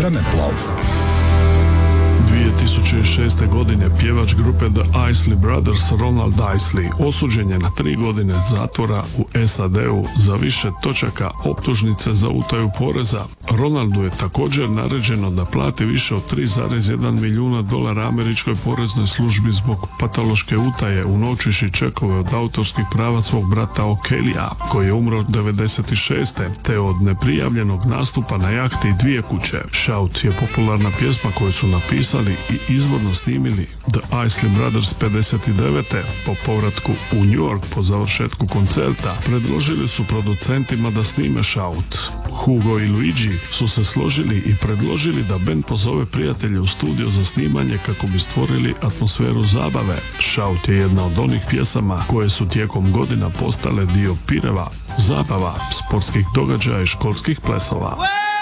Vremeplov. 2006. godine pjevač grupe The Isley Brothers Ronald Isley osuđen je na 3 godine zatvora u SAD-u za više točaka optužnice za utaju poreza. Ronaldu je također naređeno da plati više od $3,1 milijuna američkoj poreznoj službi zbog patološke utaje unovčivši čekove od autorskih prava svog brata O'Kelleya, koji je umro 96. te od neprijavljenog nastupa na jahti 2 kuće. Shout je popularna pjesma koju su napisali i izvorno snimili The Isley Brothers 59. Po povratku u New York po završetku koncerta predložili su producentima da snime Shout. Hugo i Luigi su se složili i predložili da bend pozove prijatelje u studio za snimanje kako bi stvorili atmosferu zabave. Shout je jedna od onih pjesama koje su tijekom godina postale dio pireva, zabava, sportskih događaja i školskih plesova.